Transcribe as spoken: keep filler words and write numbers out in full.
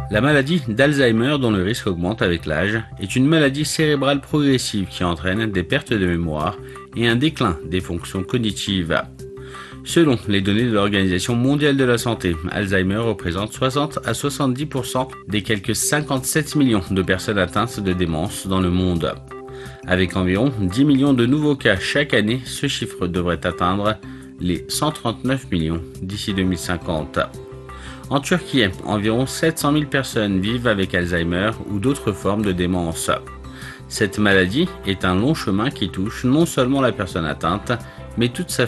La maladie d'Alzheimer, dont le risque augmente avec l'âge, est une maladie cérébrale progressive qui entraîne des pertes de mémoire et un déclin des fonctions cognitives. Selon les données de l'Organisation mondiale de la santé, Alzheimer représente soixante à soixante-dix pour cent des quelques cinquante-sept millions de personnes atteintes de démence dans le monde. Avec environ dix millions de nouveaux cas chaque année, ce chiffre devrait atteindre les cent trente-neuf millions d'ici deux mille cinquante. En Turquie, environ sept cent mille personnes vivent avec Alzheimer ou d'autres formes de démence. Cette maladie est un long chemin qui touche non seulement la personne atteinte, mais toute sa